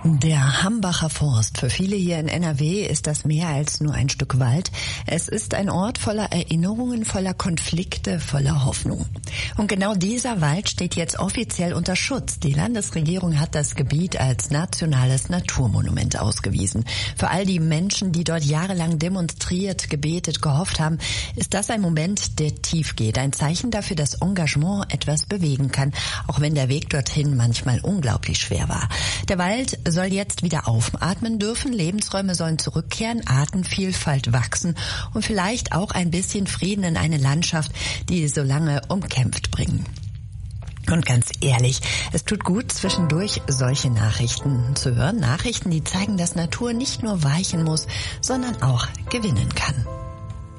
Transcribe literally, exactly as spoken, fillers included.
Der Hambacher Forst. Für viele hier in N R W ist das mehr als nur ein Stück Wald. Es ist ein Ort voller Erinnerungen, voller Konflikte, voller Hoffnung. Und genau dieser Wald steht jetzt offiziell unter Schutz. Die Landesregierung hat das Gebiet als nationales Naturmonument ausgewiesen. Für all die Menschen, die dort jahrelang demonstriert, gebetet, gehofft haben, ist das ein Moment, der tief geht. Ein Zeichen dafür, dass Engagement etwas bewegen kann, auch wenn der Weg dorthin manchmal unglaublich schwer war. Der Wald soll jetzt wieder aufatmen dürfen, Lebensräume sollen zurückkehren, Artenvielfalt wachsen und vielleicht auch ein bisschen Frieden in eine Landschaft, die so lange umkämpft bringen. Und ganz ehrlich, es tut gut, zwischendurch solche Nachrichten zu hören. Nachrichten, die zeigen, dass Natur nicht nur weichen muss, sondern auch gewinnen kann.